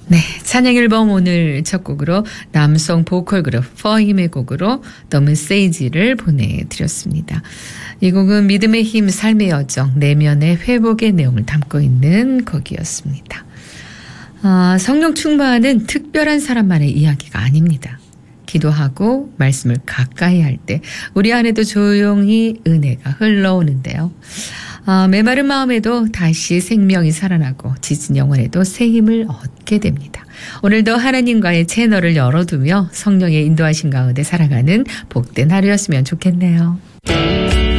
네, 찬양 앨범 오늘 첫 곡으로 남성 보컬 그룹 퍼힘의 곡으로 The Message를 보내드렸습니다. 이 곡은 믿음의 힘, 삶의 여정, 내면의 회복의 내용을 담고 있는 곡이었습니다. 성령 충만은 특별한 사람만의 이야기가 아닙니다. 기도하고 말씀을 가까이 할 때 우리 안에도 조용히 은혜가 흘러오는데요. 메마른 마음에도 다시 생명이 살아나고 지친 영혼에도 새 힘을 얻게 됩니다. 오늘도 하나님과의 채널을 열어두며 성령의 인도하신 가운데 살아가는 복된 하루였으면 좋겠네요.